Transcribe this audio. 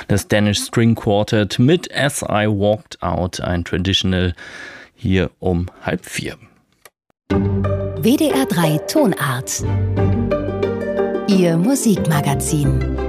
Das Danish String Quartet mit As I Walked Out, ein Traditional hier um 3:30. WDR 3 Tonart. Ihr Musikmagazin.